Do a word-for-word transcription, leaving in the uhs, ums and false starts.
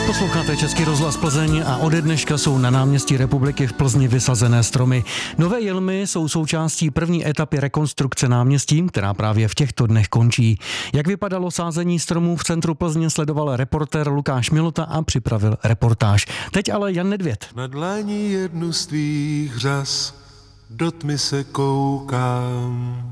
Posloucháte Český rozhlas Plzeň a ode dneška jsou na náměstí Republiky v Plzni vysazené stromy. Nové jelmy jsou součástí první etapy rekonstrukce náměstí, která právě v těchto dnech končí. Jak vypadalo sázení stromů v centru Plzně, sledoval reportér Lukáš Milota a připravil reportáž. Teď ale Jan Nedvěd. Na dlani jednu z tvých řas do tmy se koukám.